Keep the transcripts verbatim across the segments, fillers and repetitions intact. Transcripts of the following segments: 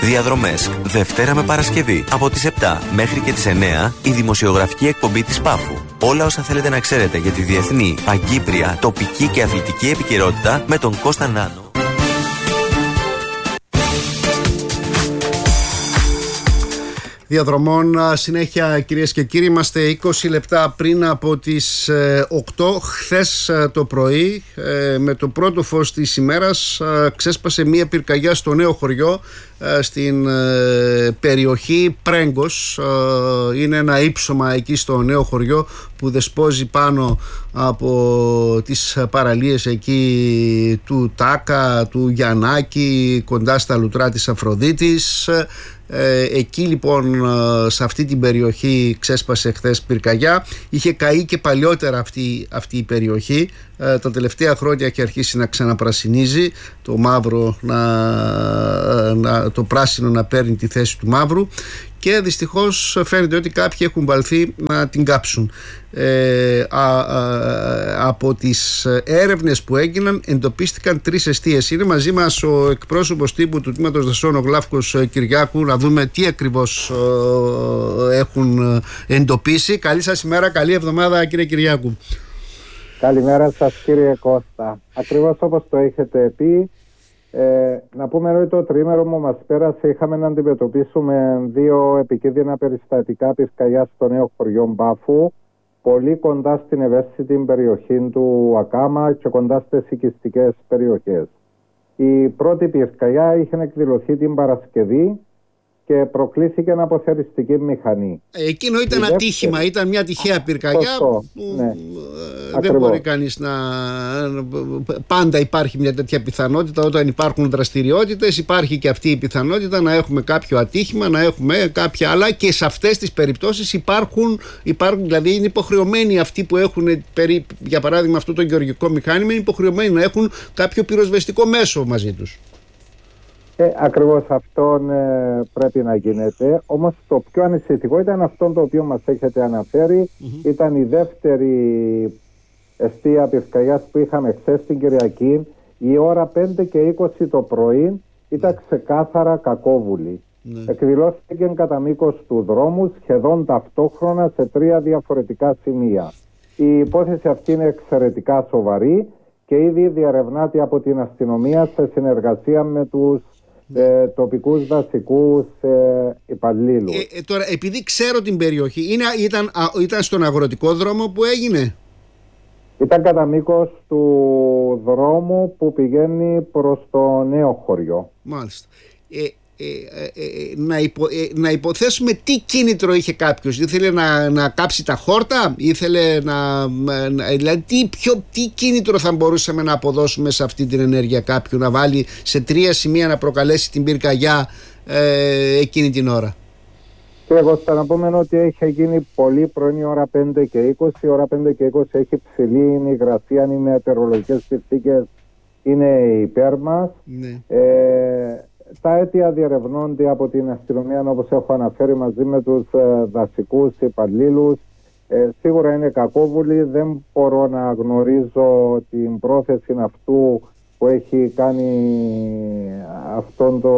Διαδρομές, Δευτέρα με Παρασκευή. Από τις επτά μέχρι και τις εννέα, η δημοσιογραφική εκπομπή της Πάφου. Όλα όσα θέλετε να ξέρετε για τη διεθνή, παγκύπρια, τοπική και αθλητική επικαιρότητα με τον Κώστα Νάνο. Διαδρομών συνέχεια, κυρίες και κύριοι. Είμαστε είκοσι λεπτά πριν από τις οκτώ. Χθες το πρωί, με το πρώτο φως της ημέρας, ξέσπασε μία πυρκαγιά στο νέο χωριό, στην περιοχή Πρέγκος. Είναι ένα ύψωμα εκεί στο νέο χωριό που δεσπόζει πάνω από τις παραλίες εκεί του Τάκα, του Γιαννάκη, κοντά στα λουτρά της Αφροδίτης. Ε, εκεί λοιπόν, σε αυτή την περιοχή ξέσπασε χθες πυρκαγιά. Είχε καεί και παλιότερα αυτή, αυτή η περιοχή. ε, Τα τελευταία χρόνια έχει αρχίσει να ξαναπρασινίζει, το μαύρο να, να, το πράσινο να παίρνει τη θέση του μαύρου, και δυστυχώς φαίνεται ότι κάποιοι έχουν βαλθεί να την κάψουν. Ε, α, α, από τις έρευνες που έγιναν εντοπίστηκαν τρεις εστίες. Είναι μαζί μας ο εκπρόσωπος τύπου του Τμήματος Δασών, ο Γλάφκος Κυριάκου, να δούμε τι ακριβώς ε, έχουν εντοπίσει. Καλή σας ημέρα, καλή εβδομάδα, κύριε Κυριάκου. Καλημέρα σας, κύριε Κώστα. Ακριβώς όπως το έχετε πει, Ε, να πούμε ότι το τριήμερο που μας πέρασε είχαμε να αντιμετωπίσουμε δύο επικίνδυνα περιστατικά πυρκαγιά στο νέο χωριό Μπάφου, πολύ κοντά στην ευαίσθητη περιοχή του Ακάμα και κοντά στις οικιστικές περιοχές. Η πρώτη πυρκαγιά είχε εκδηλωθεί την Παρασκευή και προκλήθηκε αποθεριστική μηχανή. Εκείνο ήταν η ατύχημα, δεύτερη... ήταν μια τυχαία πυρκαγιά. Σωστό, που ναι. δεν Ακριβώς. μπορεί κανείς να... Πάντα υπάρχει μια τέτοια πιθανότητα όταν υπάρχουν δραστηριότητες. Υπάρχει και αυτή η πιθανότητα να έχουμε κάποιο ατύχημα, να έχουμε κάποια άλλα, και σε αυτές τις περιπτώσεις υπάρχουν, υπάρχουν δηλαδή είναι υποχρεωμένοι αυτοί που έχουν, για παράδειγμα αυτό το γεωργικό μηχάνημα, είναι υποχρεωμένοι να έχουν κάποιο πυροσβεστικό μέσο μαζί τους. Ε, ακριβώς αυτό ε, πρέπει να γίνεται. Όμως το πιο ανησυχητικό ήταν αυτό το οποίο μας έχετε αναφέρει. Mm-hmm. Ήταν η δεύτερη εστία πυρκαγιάς που είχαμε χθες την Κυριακή. Η ώρα πέντε και είκοσι το πρωί ήταν mm-hmm. ξεκάθαρα κακόβουλη. Mm-hmm. Εκδηλώθηκε κατά μήκος του δρόμου σχεδόν ταυτόχρονα σε τρία διαφορετικά σημεία. Η υπόθεση αυτή είναι εξαιρετικά σοβαρή και ήδη διερευνάται από την αστυνομία σε συνεργασία με τους Ε, τοπικούς δασικούς ε, υπαλλήλους. Ε, ε, τώρα, επειδή ξέρω την περιοχή, είναι, ήταν, α, ήταν στον αγροτικό δρόμο που έγινε? Ήταν κατά μήκος του δρόμου που πηγαίνει προς το νέο χωριό. Μάλιστα. Ε, ε, ε, ε, να, υπο, ε, να υποθέσουμε τι κίνητρο είχε κάποιος. Ήθελε να, να κάψει τα χόρτα, ήθελε να, να δηλαδή τι, ποιο, τι κίνητρο θα μπορούσαμε να αποδώσουμε σε αυτή την ενέργεια κάποιου, να βάλει σε τρία σημεία να προκαλέσει την πυρκαγιά ε, εκείνη την ώρα? Και εγώ θα να πούμε ότι έχει γίνει πολύ πρωί, η ώρα πέντε και είκοσι. Η ώρα πέντε και είκοσι έχει ψηλή είναι η υγρασία, οι μετεωρολογικές συνθήκες είναι υπέρ μας. Ναι. Ε, Τα αίτια διερευνώνται από την αστυνομία, όπως έχω αναφέρει, μαζί με τους ε, δασικούς υπαλλήλους. Ε, σίγουρα είναι κακόβουλη. Δεν μπορώ να γνωρίζω την πρόθεση αυτού που έχει κάνει αυτόν το,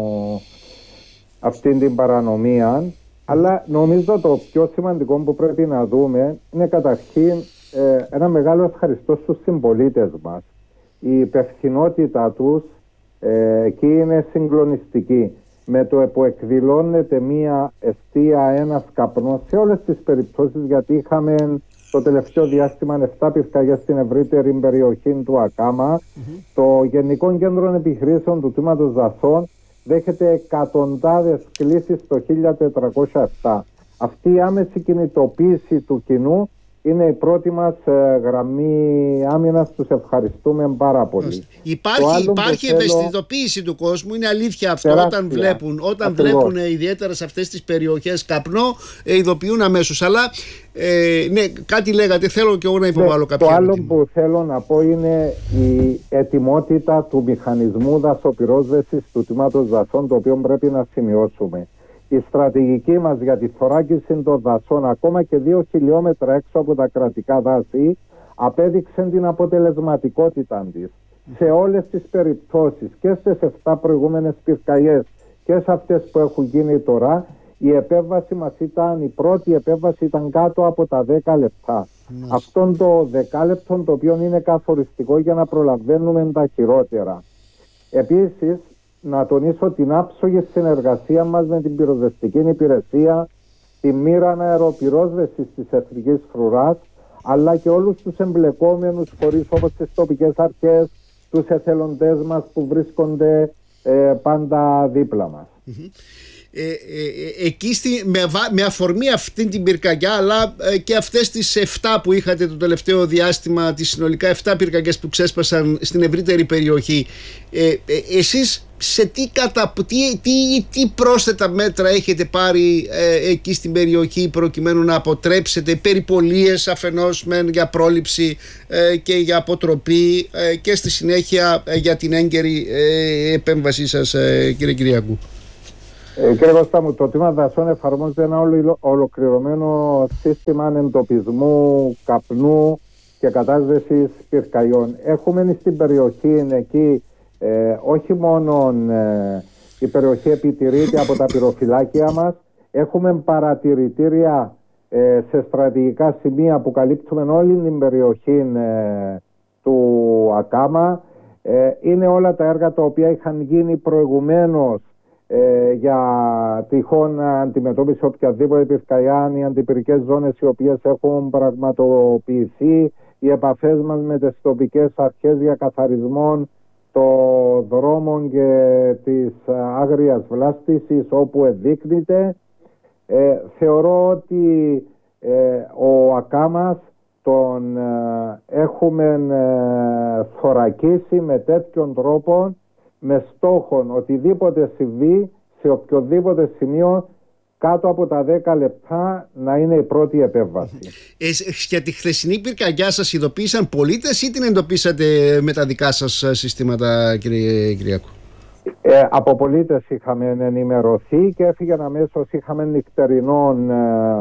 αυτήν την παρανομία. Αλλά νομίζω το πιο σημαντικό που πρέπει να δούμε είναι καταρχήν ε, ένα μεγάλο ευχαριστώ στους συμπολίτες μας. Η υπευθυνότητα τους Ε, εκεί είναι συγκλονιστική. Με το που εκδηλώνεται μία εστία, ένας καπνός σε όλες τις περιπτώσεις, γιατί είχαμε το τελευταίο διάστημα εφτά πυρκαγιές στην ευρύτερη περιοχή του Ακάμα. Mm-hmm. Το Γενικό Κέντρο Επιχειρήσεων του Τμήματος Δασών δέχεται εκατοντάδες κλήσεις το χίλια τετρακόσια επτά. Αυτή η άμεση κινητοποίηση του κοινού είναι η πρώτη μας ε, γραμμή άμυνας. Τους ευχαριστούμε πάρα πολύ. Υπάρχει, υπάρχει θέλω... ευαισθητοποίηση του κόσμου, είναι αλήθεια αυτό. Τεράστια. Όταν βλέπουν, όταν βλέπουν ε, ιδιαίτερα σε αυτές τις περιοχές καπνό, ε, ειδοποιούν αμέσως. Αλλά ε, ναι, κάτι λέγατε, θέλω και εγώ να υποβάλω κάποια. Το άλλο που θέλω να πω είναι η ετοιμότητα του μηχανισμού δασοπυρόσβεσης του Τμήματος Δασών, το οποίο πρέπει να σημειώσουμε. Η στρατηγική μας για τη θωράκιση των δασών, ακόμα και δύο χιλιόμετρα έξω από τα κρατικά δάση, απέδειξε την αποτελεσματικότητα της. Σε όλες τις περιπτώσεις και στις εφτά προηγούμενες πυρκαγιές περιοχές αυτές που έχουν γίνει τώρα, η επέμβαση μας ήταν, η πρώτη επέμβαση ήταν κάτω από τα δέκα λεπτά. Mm. Αυτόν το δεκάλεπτο το οποίο είναι καθοριστικό για να προλαβαίνουμε τα χειρότερα. Επίσης, να τονίσω την άψογη συνεργασία μας με την πυροσβεστική υπηρεσία, τη μοίρα αεροπυρόσβεσης της Εθνικής Φρουράς, αλλά και όλους τους εμπλεκόμενους φορείς όπως τις τοπικές αρχές, τους εθελοντές μας που βρίσκονται ε, πάντα δίπλα μας. Mm-hmm. Ε, ε, ε, εκεί στη, με, με αφορμή αυτή την πυρκαγιά, αλλά ε, και αυτές τις εφτά που είχατε το τελευταίο διάστημα, τις συνολικά εφτά πυρκαγιές που ξέσπασαν στην ευρύτερη περιοχή, ε, ε, εσείς σε τι, κατα, τι, τι, τι πρόσθετα μέτρα έχετε πάρει ε, εκεί στην περιοχή προκειμένου να αποτρέψετε περιπολίες αφενός μεν για πρόληψη ε, και για αποτροπή ε, και στη συνέχεια ε, για την έγκαιρη ε, επέμβασή σας, ε, κύριε Κυριακού? Ε, κύριε Κώστα μου, το Τμήμα Δασών εφαρμόζεται ένα ολο, ολοκληρωμένο σύστημα εντοπισμού καπνού και κατάσβεσης πυρκαγιών. Έχουμε στην περιοχή εκεί ε, όχι μόνο ε, η περιοχή επιτηρείται από τα πυροφυλάκια μας, έχουμε παρατηρητήρια ε, σε στρατηγικά σημεία που καλύπτουμε όλη την περιοχή ε, του Ακάμα. Ε, είναι όλα τα έργα τα οποία είχαν γίνει προηγουμένως Ε, για τυχόν αντιμετώπιση οποιαδήποτε πυρκαγιά, οι αντιπυρικές ζώνες οι οποίες έχουν πραγματοποιηθεί, οι επαφές μας με τις τοπικές αρχές για καθαρισμό των δρόμων και της άγριας βλάστησης όπου εδείκνυται. Ε, θεωρώ ότι ε, ο Ακάμας τον ε, έχουμε ε, θωρακίσει με τέτοιον τρόπο, με στόχο οτιδήποτε συμβεί σε οποιοδήποτε σημείο κάτω από τα δέκα λεπτά να είναι η πρώτη επέμβαση. Ε, για τη χθεσινή πυρκαγιά σας ειδοποίησαν πολίτες ή την εντοπίσατε με τα δικά σας συστήματα, κύριε Κυριακού? Ε, από πολίτες είχαμε ενημερωθεί και έφυγαν αμέσως, είχαμε νυχτερινό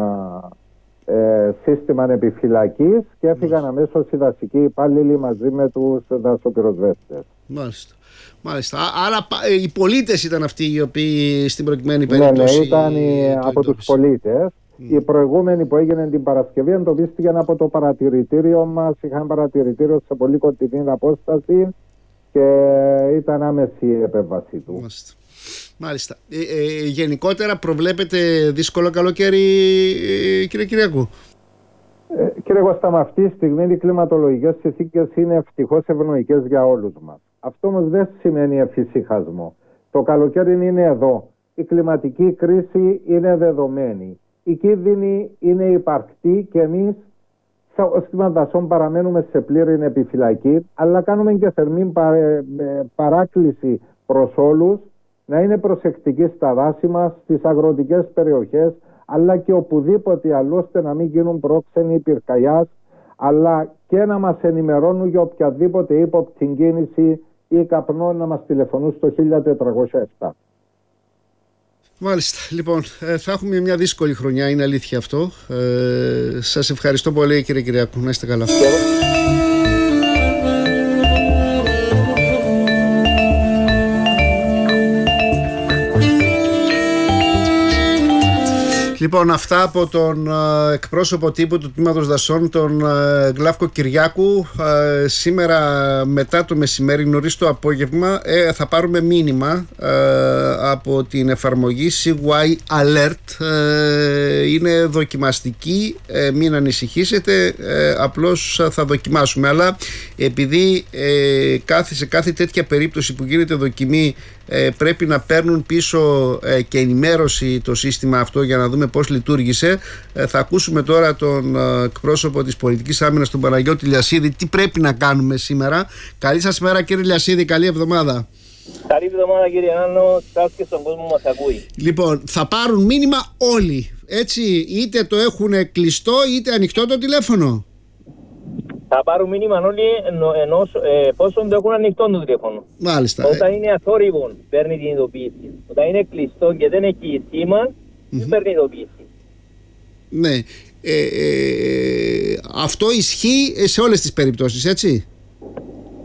ε, ε, σύστημα επιφυλακής και έφυγαν αμέσως οι δασικοί υπάλληλοι μαζί με τους δασοπυροσβέστες. Μάλιστα. Μάλιστα. Άρα οι πολίτες ήταν αυτοί οι οποίοι στην προκειμένη περίπτωση... Ναι, ναι, ήταν οι, από εντόπιση. Τους πολίτες. Mm. Οι προηγούμενοι που έγινε την Παρασκευή εντοπίστηκαν από το παρατηρητήριο μας. Είχαν παρατηρητήριο σε πολύ κοντινή απόσταση και ήταν άμεση η επέμβαση του. Μάλιστα. Μάλιστα. Ε, ε, γενικότερα προβλέπετε δύσκολο καλοκαίρι, ε, κύριε Κυριακού? Ε, κύριε Κώστα, με αυτή τη στιγμή οι κλιματολογικές συνθήκες είναι ευτυχώς ευνοϊκές για όλους μας. Αυτό όμως δεν σημαίνει εφησυχασμό. Το καλοκαίρι είναι εδώ. Η κλιματική κρίση είναι δεδομένη. Οι κίνδυνοι είναι υπαρκτοί και εμείς ως Τμήμα Δασών παραμένουμε σε πλήρη επιφυλακή, αλλά κάνουμε και θερμή παράκληση προς όλους να είναι προσεκτικοί στα δάση μας, στις αγροτικές περιοχές, αλλά και οπουδήποτε αλλού, ώστε να μην γίνουν πρόξενοι πυρκαγιάς, αλλά και να μας ενημερώνουν για οποιαδήποτε ύποπτη κίνηση ή καπνό να μας τηλεφωνούν στο χίλια τετρακόσια επτά. Μάλιστα. Λοιπόν, ε, θα έχουμε μια δύσκολη χρονιά, είναι αλήθεια αυτό. Ε, σας ευχαριστώ πολύ, κύριε Κυριακού. Να είστε καλά. Λοιπόν, αυτά από τον ε, εκπρόσωπο τύπου του Τμήματος Δασών, τον ε, Γλαύκο Κυριάκου. Ε, σήμερα μετά το μεσημέρι, νωρίς το απόγευμα, ε, θα πάρουμε μήνυμα ε, από την εφαρμογή σι γουάι Alert. Ε, είναι δοκιμαστική, ε, μην ανησυχήσετε, ε, απλώς θα δοκιμάσουμε. Αλλά επειδή ε, κάθε, σε κάθε τέτοια περίπτωση που γίνεται δοκιμή Ε, πρέπει να παίρνουν πίσω ε, και ενημέρωση το σύστημα αυτό για να δούμε πώς λειτουργήσε. Ε, θα ακούσουμε τώρα τον ε, εκπρόσωπο της πολιτικής άμυνας, τον Παναγιώτη Λιασίδη, τι πρέπει να κάνουμε σήμερα. Καλή σας μέρα, κύριε Λιασίδη, καλή εβδομάδα. Καλή εβδομάδα, κύριε Άννο, σας και στον κόσμο μας ακούει. Λοιπόν, θα πάρουν μήνυμα όλοι, έτσι, είτε το έχουν κλειστό είτε ανοιχτό το τηλέφωνο. Θα πάρουν μήνυμα όλοι ενός, ε, εφόσον το έχουν ανοιχτό το τηλέφωνο. Μάλιστα. Όταν είναι αθόρυβο, παίρνει την ειδοποίηση. Όταν είναι κλειστό και δεν έχει σήμα, δεν mm-hmm. παίρνει ειδοποίηση. Ναι. Ε, ε, αυτό ισχύει σε όλες τις περιπτώσεις, έτσι.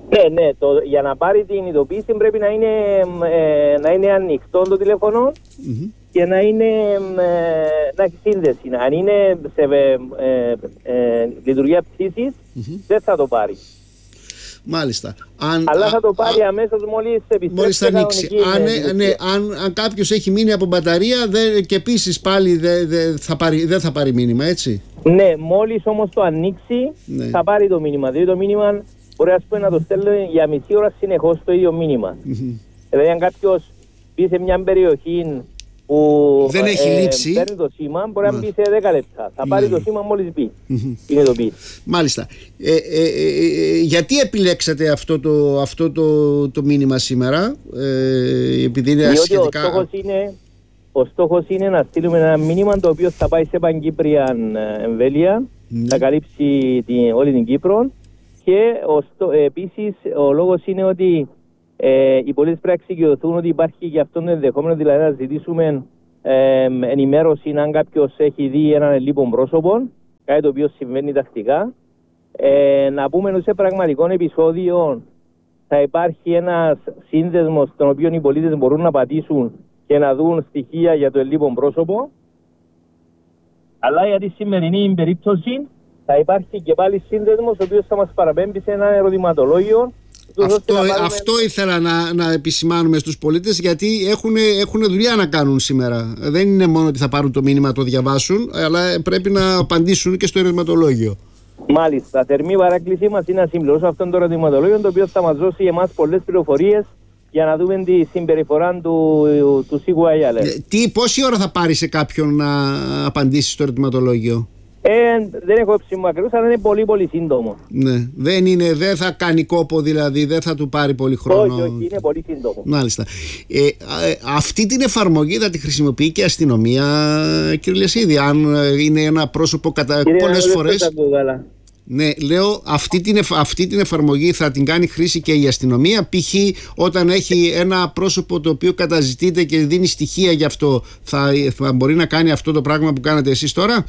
Ναι, ναι, το, για να πάρει την ειδοποίηση πρέπει να είναι, ε, να είναι ανοιχτό το τηλέφωνο mm-hmm. και να, είναι, ε, να έχει σύνδεση. Αν είναι σε ε, ε, ε, λειτουργία πτήσης, mm-hmm. δεν θα το πάρει. Μάλιστα. Αν, Αλλά θα το πάρει α, αμέσως μόλις επιστρέψει. Μόλις θα ανοίξει. Αν, ναι, ναι, αν, αν κάποιος έχει μείνει από μπαταρία δε, και επίσης πάλι δεν δε θα, δε θα πάρει μήνυμα, έτσι. Ναι, μόλις όμως το ανοίξει ναι. θα πάρει το μήνυμα. Δηλαδή το μήνυμα μπορεί ας πούμε, να το στέλνει για μισή ώρα συνεχώς το ίδιο μήνυμα. Mm-hmm. Δηλαδή αν κάποιος μπει σε μια περιοχή που δεν έχει ε, λήψη, παίρνει το σήμα, μπορεί να μπει σε δέκα λεπτά. Θα πάρει ναι. το σήμα μόλις μπει. Mm-hmm. Είναι το πει. Μάλιστα. Ε, ε, ε, γιατί επιλέξατε αυτό το, αυτό το, το μήνυμα σήμερα, ε, επειδή είναι διότι σχετικά... ο στόχος είναι, ο στόχος είναι να στείλουμε ένα μήνυμα το οποίο θα πάει σε παγκύπρια εμβέλεια, mm-hmm. θα καλύψει την, όλη την Κύπρο και ο, επίσης ο λόγος είναι ότι Ε, οι πολίτες πρέπει να εξοικειωθούν ότι υπάρχει και αυτό το ενδεχόμενο, δηλαδή να ζητήσουμε ε, ενημέρωση αν κάποιος έχει δει έναν ελλείπον πρόσωπο, κάτι το οποίο συμβαίνει τακτικά. Ε, να πούμε ότι σε πραγματικό επεισόδιο θα υπάρχει ένας σύνδεσμος στον οποίο οι πολίτες μπορούν να πατήσουν και να δουν στοιχεία για το ελλείπον πρόσωπο. Αλλά για τη σημερινή περίπτωση θα υπάρχει και πάλι σύνδεσμος ο οποίος θα μας παραπέμπει σε ένα ερωτηματολόγιο. Αυτό, αυτό ήθελα να, να επισημάνουμε στους πολίτες, γιατί έχουν, έχουν δουλειά να κάνουν σήμερα. Δεν είναι μόνο ότι θα πάρουν το μήνυμα, το διαβάσουν, αλλά πρέπει να απαντήσουν και στο ερωτηματολόγιο. Μάλιστα. Θερμή παράκλησή μας είναι να συμπληρώσω αυτό το ερωτηματολόγιο, το οποίο θα μας δώσει εμάς πολλές πληροφορίες για να δούμε τη συμπεριφορά του, του σι γιου άι Alert. Τι, πόση ώρα θα πάρει σε κάποιον να απαντήσει στο ερωτηματολόγιο? Ε, δεν έχω έψιμο ακριβώς, αλλά είναι πολύ πολύ σύντομο. Ναι, δεν, είναι, δεν θα κάνει κόπο δηλαδή, δεν θα του πάρει πολύ χρόνο. Όχι, όχι, είναι πολύ σύντομο. Μάλιστα. Ε, ε, αυτή την εφαρμογή θα τη χρησιμοποιεί και η αστυνομία, κύριε Λιασίδη, αν είναι ένα πρόσωπο κατά πολλές φορές. Ναι, λέω αυτή την, εφ, αυτή την εφαρμογή θα την κάνει χρήση και η αστυνομία, π.χ. όταν έχει ένα πρόσωπο το οποίο καταζητείται και δίνει στοιχεία γι' αυτό, θα, θα μπορεί να κάνει αυτό το πράγμα που κάνετε εσείς τώρα?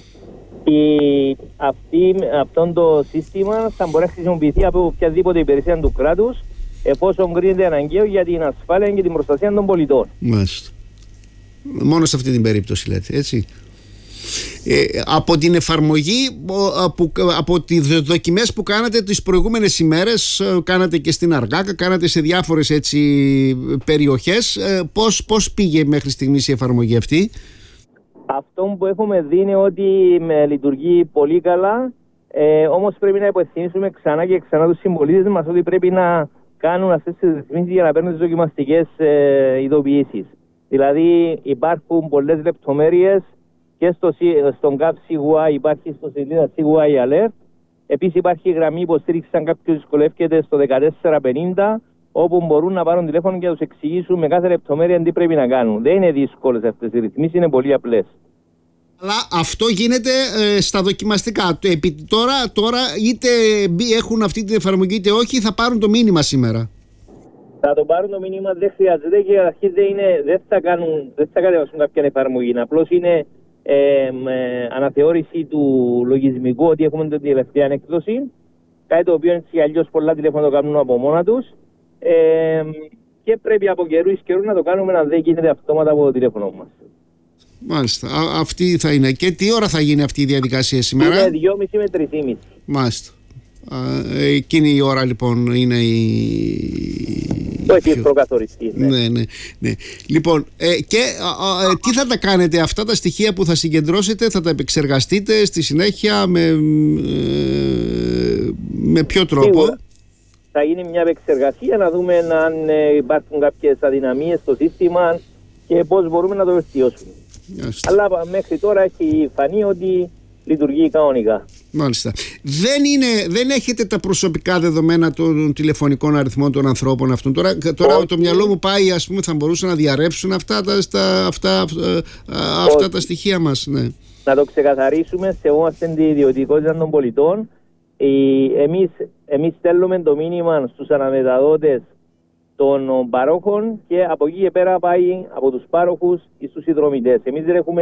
Η, αυτή, αυτό το σύστημα θα μπορεί να χρησιμοποιηθεί από οποιαδήποτε υπηρεσία του κράτους εφόσον κρίνεται αναγκαίο για την ασφάλεια και την προστασία των πολιτών. Μάλιστα. Μόνο σε αυτή την περίπτωση λέτε, έτσι. Ε, από την εφαρμογή, από, από τις δοκιμές που κάνατε τις προηγούμενες ημέρες, κάνατε και στην Αργάκα, κάνατε σε διάφορες έτσι περιοχές, πώς, πώς πήγε μέχρι στιγμής η εφαρμογή αυτή? Αυτό που έχουμε δει είναι ότι με λειτουργεί πολύ καλά, ε, όμως πρέπει να υποθυμίσουμε ξανά και ξανά τους συμπολίτες μας ότι πρέπει να κάνουν αυτές τις ρυθμίσεις για να παίρνουν τις δοκιμαστικές ε, ειδοποιήσεις. Δηλαδή υπάρχουν πολλές λεπτομέρειες και στο, στον ΚΑΠ σι γιου άι, υπάρχει στο σελίδα σι γιου άι Alert. Επίσης υπάρχει γραμμή υποστήριξης αν κάποιος δυσκολεύεται στο δεκατέσσερα πενήντα, όπου μπορούν να πάρουν τηλέφωνο και να τους εξηγήσουν με κάθε λεπτομέρεια τι πρέπει να κάνουν. Δεν είναι δύσκολες αυτές οι ρυθμίσεις, είναι πολύ απλές. Αλλά αυτό γίνεται ε, στα δοκιμαστικά. Επί, τώρα, τώρα είτε έχουν αυτή την εφαρμογή είτε όχι, θα πάρουν το μήνυμα σήμερα. Θα το πάρουν το μήνυμα, δεν χρειάζεται και αρχή δεν, είναι, δεν θα κάνουν, δεν θα κατεβάσουν κάποια εφαρμογή. Απλώς είναι ε, ε, αναθεώρηση του λογισμικού ότι έχουμε την τελευταία έκδοση. Κάτι το οποίο έτσι αλλιώς πολλά τηλέφωνα το κάνουν από μόνα τους. Ε, και πρέπει από καιρού εις καιρού να το κάνουμε να δεν γίνεται αυτόματα από το τηλέφωνο μας. Μάλιστα. Α, αυτή θα είναι. Και τι ώρα θα γίνει αυτή η διαδικασία σήμερα? Είναι δυόμιση με τρεις και μισή. Μάλιστα. Α, εκείνη η ώρα λοιπόν είναι η... Το έχει προκαθοριστεί. Ναι. Ναι, ναι, ναι. Λοιπόν, ε, και α, α, τι θα τα κάνετε αυτά τα στοιχεία που θα συγκεντρώσετε, θα τα επεξεργαστείτε στη συνέχεια με, ε, με ποιο τρόπο? Σίγουρα. Θα γίνει μια επεξεργασία να δούμε αν υπάρχουν κάποιες αδυναμίες στο σύστημα και πώς μπορούμε να το βελτιώσουμε. Αλλά μέχρι τώρα έχει φανεί ότι λειτουργεί κανονικά. Μάλιστα. Δεν, είναι, δεν έχετε τα προσωπικά δεδομένα των τηλεφωνικών αριθμών των ανθρώπων αυτών. Τώρα, τώρα το μυαλό μου πάει, ας πούμε, θα μπορούσαν να διαρρεύσουν αυτά τα, στα, αυτά, αυτά τα στοιχεία μας. Ναι. Να το ξεκαθαρίσουμε, σεβόμαστε την ιδιωτικότητα των πολιτών. Εμείς, εμείς στέλνουμε το μήνυμα στους αναμεταδότες των παρόχων και από εκεί και πέρα πάει από τους πάροχους ή στους συνδρομητές. Εμείς δεν έχουμε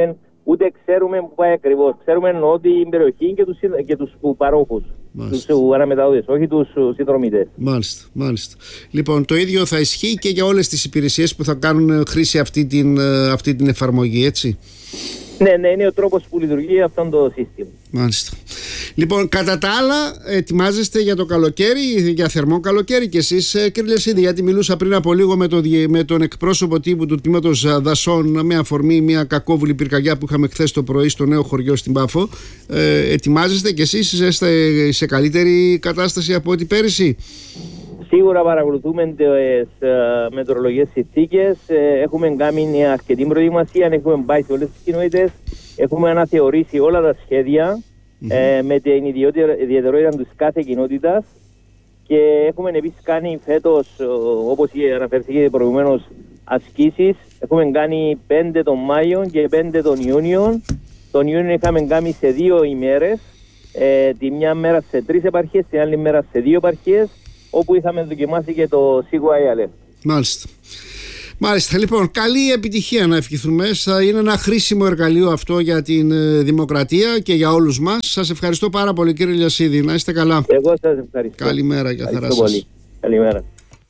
ούτε ξέρουμε που πάει ακριβώς. Ξέρουμε ότι την περιοχή και τους, και τους παρόχους, τους αναμεταδότες, όχι τους συνδρομητές. Μάλιστα, μάλιστα. Λοιπόν, το ίδιο θα ισχύει και για όλες τις υπηρεσίες που θα κάνουν χρήση αυτή την, αυτή την εφαρμογή, έτσι. Ναι, ναι, είναι ο τρόπος που λειτουργεί αυτό το σύστημα. Μάλιστα. Λοιπόν, κατά τα άλλα, ετοιμάζεστε για το καλοκαίρι, για θερμό καλοκαίρι και εσείς, κύριε Λιασίδη, γιατί μιλούσα πριν από λίγο με, το, με τον εκπρόσωπο τύπου του τμήματος δασών με αφορμή μια κακόβουλη πυρκαγιά που είχαμε χθες το πρωί στο νέο χωριό στην Πάφο. Ε, ετοιμάζεστε και εσείς, είστε σε καλύτερη κατάσταση από ό,τι πέρυσι? Σίγουρα παρακολουθούμε τις uh, μετεωρολογικές συνθήκες. Uh, έχουμε κάνει αρκετή προετοιμασία, έχουμε πάει σε όλες τις κοινότητες, έχουμε αναθεωρήσει όλα τα σχέδια mm-hmm. uh, με την ιδιαιτερότητα της κάθε κοινότητας και έχουμε επίσης κάνει φέτος, uh, όπως αναφερθήκε προηγουμένως, ασκήσεις. Έχουμε κάνει πέντε τον Μάιο και πέντε τον Ιούνιο. Τον Ιούνιο είχαμε κάνει σε δύο ημέρες, uh, τη μια μέρα σε τρεις επαρχίες, την άλλη μέρα σε δύο επαρχίες, όπου είχαμε δοκιμάσει και το σι γουάι Alert. Μάλιστα. Μάλιστα. Λοιπόν, καλή επιτυχία να ευχηθούμε. Θα είναι ένα χρήσιμο εργαλείο αυτό για την ε, δημοκρατία και για όλους μας. Σας ευχαριστώ πάρα πολύ, κύριε Λιασίδη. Να είστε καλά. Εγώ σας ευχαριστώ. Καλημέρα και χαρά σας. Καλημέρα.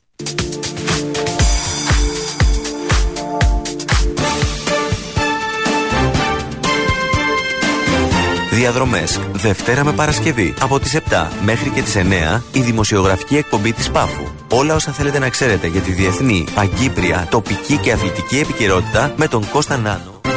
Διαδρομές, Δευτέρα με Παρασκευή, από τις επτά μέχρι και τις εννέα, η δημοσιογραφική εκπομπή της Πάφου. Όλα όσα θέλετε να ξέρετε για τη διεθνή, παγκύπρια, τοπική και αθλητική επικαιρότητα με τον Κώστα Νάνο.